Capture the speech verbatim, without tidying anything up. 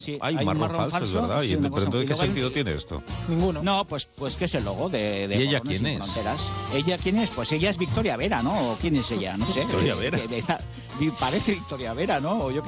Sí, hay un marrón, marrón falso, falso, es verdad. Sí, ¿Y pero entonces qué hay... sentido tiene esto? Ninguno. No, pues, pues que es el logo de, de ¿Y ella Borrones quién sin es? Fronteras. ¿Ella quién es? Pues ella es Victoria Vera, ¿no? ¿O quién es ella? No sé. Victoria Vera. Eh, está, parece Victoria Vera, ¿no? O yo